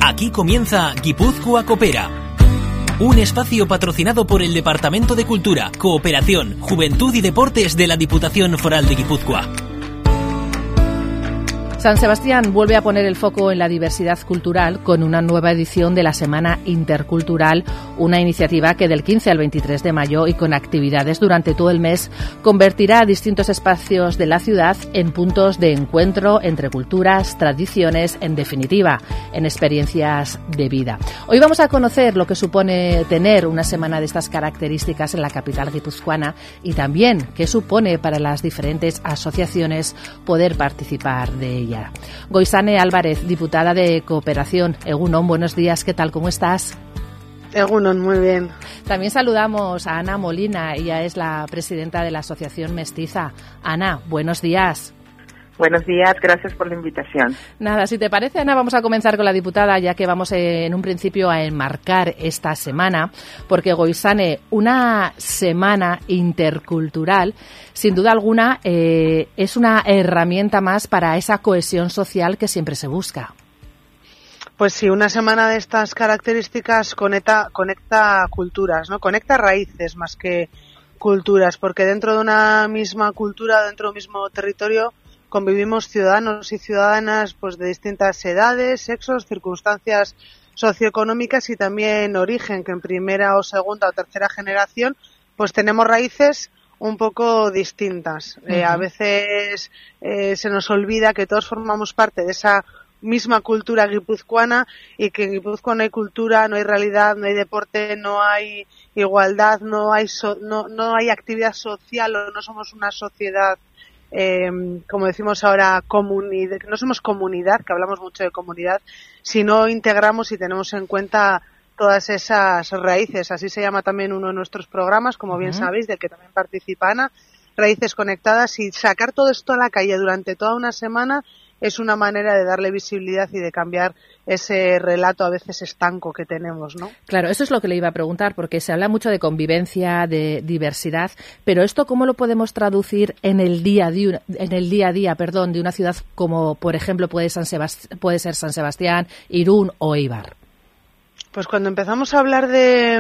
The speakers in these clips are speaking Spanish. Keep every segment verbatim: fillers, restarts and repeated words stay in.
Aquí comienza Guipúzcoa Coopera, un espacio patrocinado por el Departamento de Cultura, Cooperación, Juventud y Deportes de la Diputación Foral de Guipúzcoa. San Sebastián vuelve a poner el foco en la diversidad cultural con una nueva edición de la Semana Intercultural, una iniciativa que del quince al veintitrés de mayo y con actividades durante todo el mes convertirá a distintos espacios de la ciudad en puntos de encuentro entre culturas, tradiciones, en definitiva, en experiencias de vida. Hoy vamos a conocer lo que supone tener una semana de estas características en la capital guipuzcoana y también qué supone para las diferentes asociaciones poder participar de ella. Goizane Álvarez, diputada de Cooperación. Egunon, buenos días, ¿qué tal? ¿Cómo estás? Egunon, muy bien. También saludamos a Ana Molina, ella es la presidenta de la Asociación Mestiza. Ana, buenos días. Buenos días, gracias por la invitación. Nada, si te parece, Ana, vamos a comenzar con la diputada, ya que vamos eh, en un principio a enmarcar esta semana, porque Goizane, una semana intercultural, sin duda alguna, eh, es una herramienta más para esa cohesión social que siempre se busca. Pues sí, una semana de estas características conecta, conecta culturas, ¿no? Conecta raíces más que culturas, porque dentro de una misma cultura, dentro de un mismo territorio, convivimos ciudadanos y ciudadanas pues de distintas edades, sexos, circunstancias socioeconómicas y también origen, que en primera o segunda o tercera generación pues tenemos raíces un poco distintas. Uh-huh. Eh, a veces eh, se nos olvida que todos formamos parte de esa misma cultura guipuzcoana y que en Guipúzcoa no hay cultura, no hay realidad, no hay deporte, no hay igualdad, no hay so- no, no hay actividad social o no somos una sociedad Eh, como decimos ahora, comunidad, no somos comunidad, que hablamos mucho de comunidad, si no integramos y tenemos en cuenta todas esas raíces. Así se llama también uno de nuestros programas, como bien uh-huh. sabéis, del que también participa Ana, Raíces Conectadas, y sacar todo esto a la calle durante toda una semana es una manera de darle visibilidad y de cambiar ese relato a veces estanco que tenemos, ¿no? Claro, eso es lo que le iba a preguntar, porque se habla mucho de convivencia, de diversidad, pero esto ¿cómo lo podemos traducir en el día a día, en el día a día, perdón, de una ciudad como, por ejemplo, puede, San Sebast- puede ser San Sebastián, Irún o Eibar? Pues cuando empezamos a hablar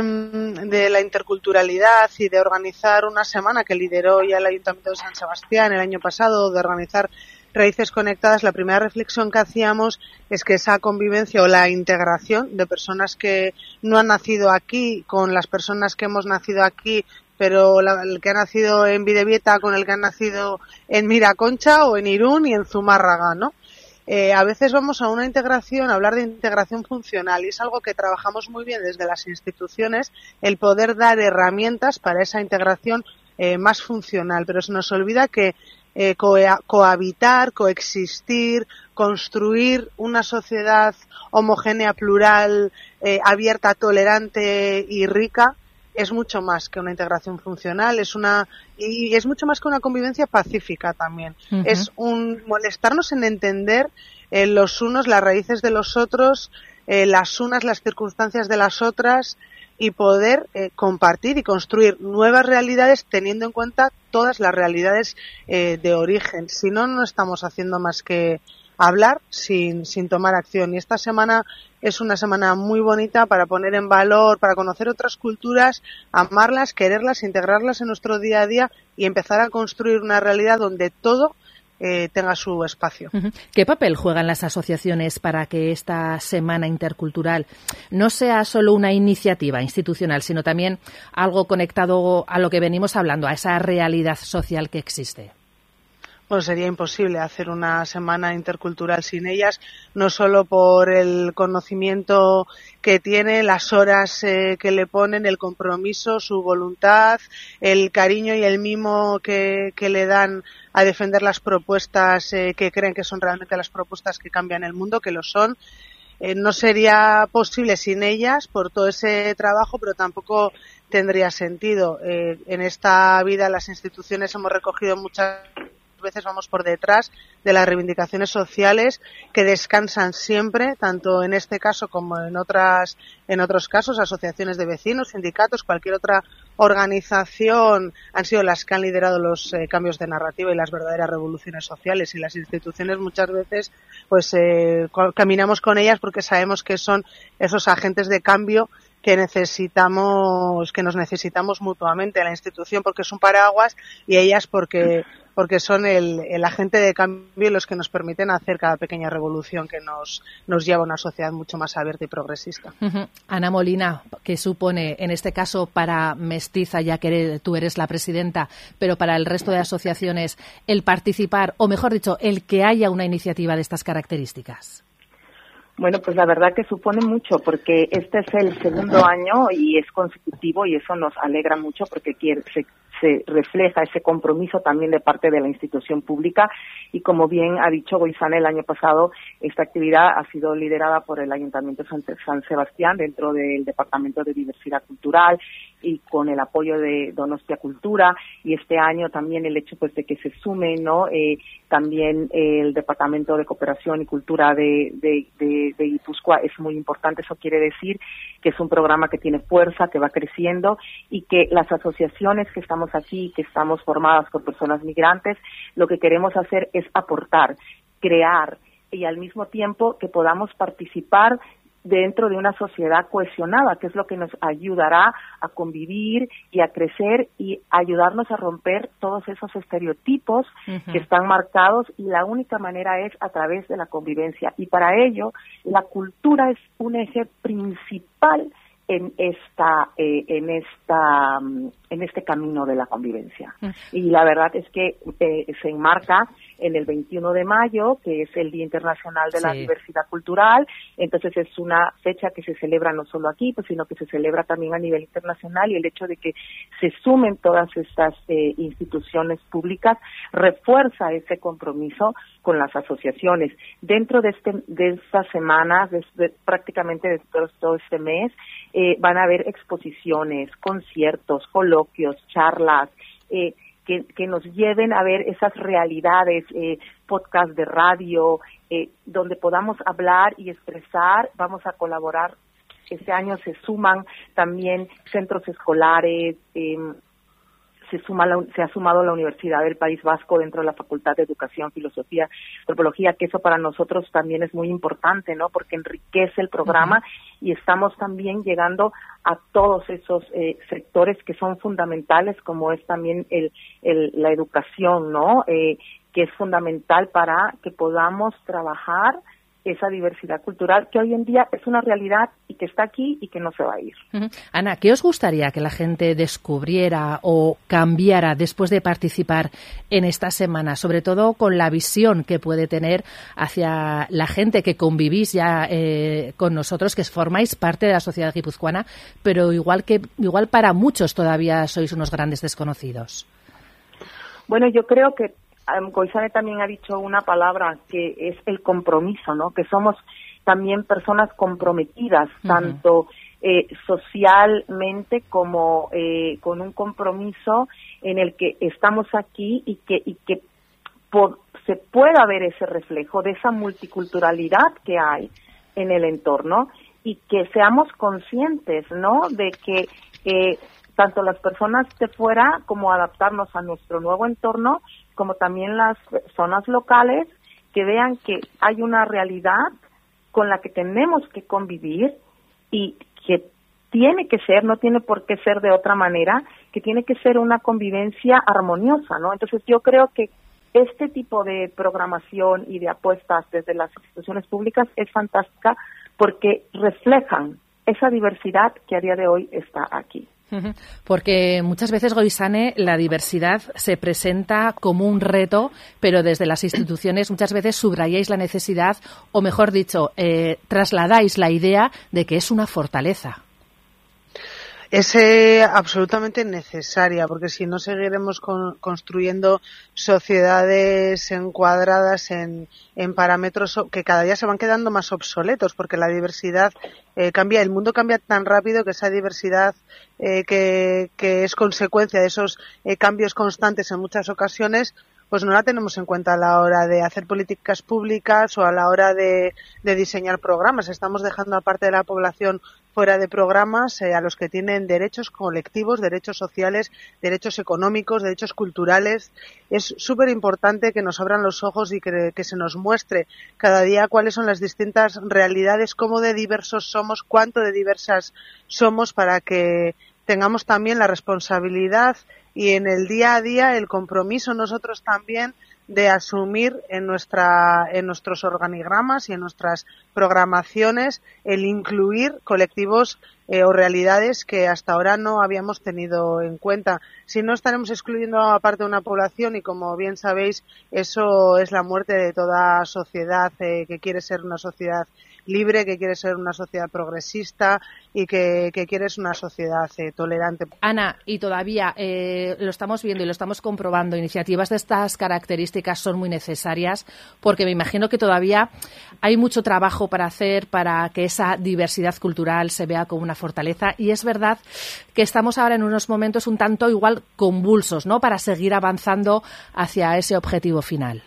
de, de la interculturalidad y de organizar una semana que lideró ya el Ayuntamiento de San Sebastián el año pasado, de organizar Raíces Conectadas, la primera reflexión que hacíamos es que esa convivencia o la integración de personas que no han nacido aquí con las personas que hemos nacido aquí, pero la, el que ha nacido en Bidebieta con el que ha nacido en Miraconcha o en Irún y en Zumárraga, ¿no? Eh, a veces vamos a una integración, a hablar de integración funcional, y es algo que trabajamos muy bien desde las instituciones, el poder dar herramientas para esa integración eh, más funcional, pero se nos olvida que Eh, co- cohabitar, coexistir, construir una sociedad homogénea, plural, eh, abierta, tolerante y rica es mucho más que una integración funcional, es una y es mucho más que una convivencia pacífica también. Uh-huh. Es un molestarnos en entender eh, los unos las raíces de los otros, eh, las unas las circunstancias de las otras, y poder eh, compartir y construir nuevas realidades teniendo en cuenta todas las realidades eh, de origen. Si no, no estamos haciendo más que hablar sin, sin tomar acción. Y esta semana es una semana muy bonita para poner en valor, para conocer otras culturas, amarlas, quererlas, integrarlas en nuestro día a día y empezar a construir una realidad donde todo Eh, tenga su espacio. Uh-huh. ¿Qué papel juegan las asociaciones para que esta semana intercultural no sea solo una iniciativa institucional, sino también algo conectado a lo que venimos hablando, a esa realidad social que existe? Bueno, sería imposible hacer una semana intercultural sin ellas, no solo por el conocimiento que tiene, las horas eh, que le ponen, el compromiso, su voluntad, el cariño y el mimo que, que le dan a defender las propuestas eh, que creen que son realmente las propuestas que cambian el mundo, que lo son. Eh, no sería posible sin ellas por todo ese trabajo, pero tampoco tendría sentido. Eh, en esta vida las instituciones hemos recogido muchas veces vamos por detrás de las reivindicaciones sociales que descansan siempre, tanto en este caso como en otras, en otros casos, asociaciones de vecinos, sindicatos, cualquier otra organización han sido las que han liderado los eh, cambios de narrativa y las verdaderas revoluciones sociales, y las instituciones muchas veces pues eh, caminamos con ellas porque sabemos que son esos agentes de cambio que necesitamos, que nos necesitamos mutuamente, la institución porque es un paraguas y ellas porque porque son el, el agente de cambio y los que nos permiten hacer cada pequeña revolución que nos, nos lleva a una sociedad mucho más abierta y progresista. Uh-huh. Ana Molina, ¿qué supone en este caso para Mestiza, ya que tú eres la presidenta, pero para el resto de asociaciones, el participar, o mejor dicho, el que haya una iniciativa de estas características? Bueno, pues la verdad que supone mucho, porque este es el segundo año y es consecutivo, y eso nos alegra mucho porque quiere, se, se refleja ese compromiso también de parte de la institución pública. Y como bien ha dicho Goizane, el año pasado esta actividad ha sido liderada por el Ayuntamiento de San Sebastián dentro del Departamento de Diversidad Cultural y con el apoyo de Donostia Cultura, y este año también el hecho pues de que se sume, ¿no? Eh, también eh, el Departamento de Cooperación y Cultura de, de, de, de Guipúzcoa es muy importante. Eso quiere decir que es un programa que tiene fuerza, que va creciendo, y que las asociaciones que estamos aquí, que estamos formadas por personas migrantes, lo que queremos hacer es aportar, crear, y al mismo tiempo que podamos participar dentro de una sociedad cohesionada, que es lo que nos ayudará a convivir y a crecer y ayudarnos a romper todos esos estereotipos uh-huh. que están marcados, y la única manera es a través de la convivencia. Y para ello, la cultura es un eje principal en esta eh, en esta en este camino de la convivencia. Uh-huh. Y la verdad es que eh, se enmarca en el veintiuno de mayo, que es el Día Internacional de sí. la Diversidad Cultural. Entonces es una fecha que se celebra no solo aquí, pues, sino que se celebra también a nivel internacional, y el hecho de que se sumen todas estas eh, instituciones públicas refuerza ese compromiso con las asociaciones. Dentro de este de estas semanas, de, de, prácticamente de todo, todo este mes, eh, van a haber exposiciones, conciertos, coloquios, charlas, eh, Que, que nos lleven a ver esas realidades, eh, podcast de radio, eh, donde podamos hablar y expresar. Vamos a colaborar. Este año se suman también centros escolares, eh, se suma la, se ha sumado la Universidad del País Vasco dentro de la Facultad de Educación, Filosofía, Antropología, que eso para nosotros también es muy importante, ¿no? Porque enriquece el programa uh-huh. y estamos también llegando a todos esos eh, sectores que son fundamentales, como es también el, el la educación, ¿no? Eh, que es fundamental para que podamos trabajar esa diversidad cultural que hoy en día es una realidad y que está aquí y que no se va a ir. Uh-huh. Ana, ¿qué os gustaría que la gente descubriera o cambiara después de participar en esta semana? Sobre todo con la visión que puede tener hacia la gente que convivís ya eh, con nosotros, que formáis parte de la sociedad guipuzcoana, pero igual que igual para muchos todavía sois unos grandes desconocidos. Bueno, yo creo que Goizane también ha dicho una palabra que es el compromiso, ¿no? Que somos también personas comprometidas, uh-huh. tanto eh, socialmente como eh, con un compromiso en el que estamos aquí y que y que po- se pueda ver ese reflejo de esa multiculturalidad que hay en el entorno, y que seamos conscientes, ¿no? De que eh, tanto las personas de fuera, como adaptarnos a nuestro nuevo entorno, como también las zonas locales, que vean que hay una realidad con la que tenemos que convivir y que tiene que ser, no tiene por qué ser de otra manera, que tiene que ser una convivencia armoniosa, ¿no? Entonces yo creo que este tipo de programación y de apuestas desde las instituciones públicas es fantástica, porque reflejan esa diversidad que a día de hoy está aquí. Porque muchas veces, Goizane, la diversidad se presenta como un reto, pero desde las instituciones muchas veces subrayáis la necesidad, o mejor dicho, eh, trasladáis la idea de que es una fortaleza. Es eh, absolutamente necesaria, porque si no seguiremos con, construyendo sociedades encuadradas en, en parámetros que cada día se van quedando más obsoletos, porque la diversidad eh, cambia, el mundo cambia tan rápido que esa diversidad eh, que, que es consecuencia de esos eh, cambios constantes en muchas ocasiones, pues no la tenemos en cuenta a la hora de hacer políticas públicas o a la hora de, de diseñar programas. Estamos dejando a parte de la población fuera de programas eh, a los que tienen derechos colectivos, derechos sociales, derechos económicos, derechos culturales. Es súper importante que nos abran los ojos y que, que se nos muestre cada día cuáles son las distintas realidades, cómo de diversos somos, cuánto de diversas somos, para que tengamos también la responsabilidad y en el día a día el compromiso nosotros también de asumir en nuestra en nuestros organigramas y en nuestras programaciones el incluir colectivos eh, o realidades que hasta ahora no habíamos tenido en cuenta. Si no, estaremos excluyendo a parte de una población y, como bien sabéis, eso es la muerte de toda sociedad eh, que quiere ser una sociedad libre, que quiere ser una sociedad progresista y que, que quiere ser una sociedad eh, tolerante. Ana, y todavía eh, lo estamos viendo y lo estamos comprobando, iniciativas de estas características son muy necesarias, porque me imagino que todavía hay mucho trabajo para hacer para que esa diversidad cultural se vea como una fortaleza, y es verdad que estamos ahora en unos momentos un tanto igual convulsos, ¿no?, para seguir avanzando hacia ese objetivo final.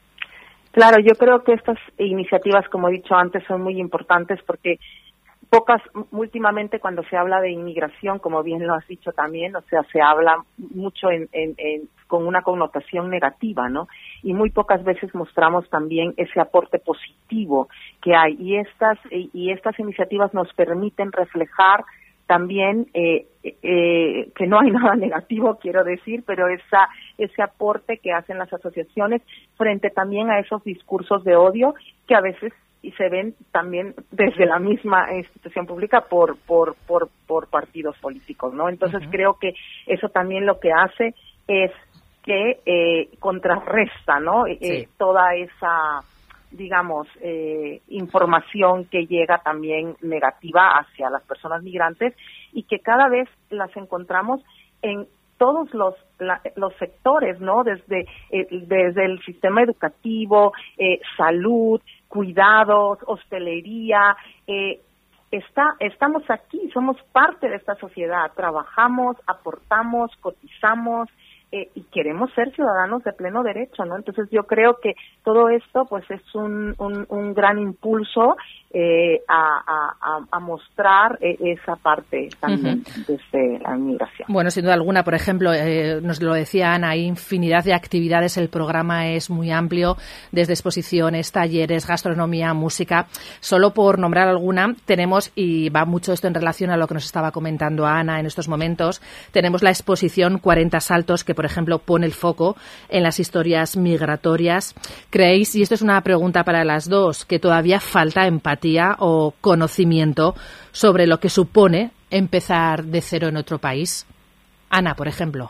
Claro, yo creo que estas iniciativas, como he dicho antes, son muy importantes porque pocas, últimamente cuando se habla de inmigración, como bien lo has dicho también, o sea, se habla mucho en, en, en, con una connotación negativa, ¿no? Y muy pocas veces mostramos también ese aporte positivo que hay. Y estas, y estas iniciativas nos permiten reflejar también eh, eh, que no hay nada negativo, quiero decir, pero esa ese aporte que hacen las asociaciones frente también a esos discursos de odio que a veces se ven también desde la misma institución pública por por por, por partidos políticos, ¿no? Entonces uh-huh. creo que eso también lo que hace es que eh, contrarresta, ¿no? Sí. Eh, toda esa digamos, eh, información que llega también negativa hacia las personas migrantes y que cada vez las encontramos en todos los la, los sectores, ¿no? Desde eh, desde el sistema educativo, eh, salud, cuidados, hostelería, eh, está estamos aquí, somos parte de esta sociedad, trabajamos, aportamos, cotizamos, Eh, y queremos ser ciudadanos de pleno derecho, ¿no? Entonces yo creo que todo esto pues es un, un, un gran impulso eh, a, a, a mostrar eh, esa parte también uh-huh. desde la inmigración. Bueno, sin duda alguna, por ejemplo, eh, nos lo decía Ana, hay infinidad de actividades, el programa es muy amplio, desde exposiciones, talleres, gastronomía, música. Solo por nombrar alguna, tenemos, y va mucho esto en relación a lo que nos estaba comentando Ana en estos momentos, tenemos la exposición cuarenta Saltos, que por ejemplo pone el foco en las historias migratorias. ¿Creéis, y esto es una pregunta para las dos, que todavía falta empatía o conocimiento sobre lo que supone empezar de cero en otro país? Ana, por ejemplo.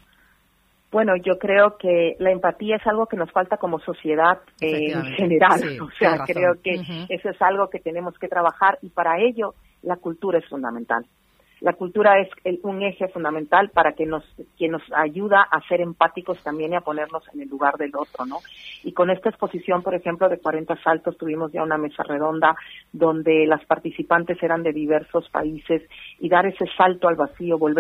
Bueno, yo creo que la empatía es algo que nos falta como sociedad eh, en general. Sí, o sea, creo que uh-huh. eso es algo que tenemos que trabajar y para ello la cultura es fundamental. La cultura es el, un eje fundamental para que nos que nos ayuda a ser empáticos también y a ponernos en el lugar del otro, ¿no? Y con esta exposición, por ejemplo, de cuarenta Saltos, tuvimos ya una mesa redonda donde las participantes eran de diversos países y dar ese salto al vacío, volver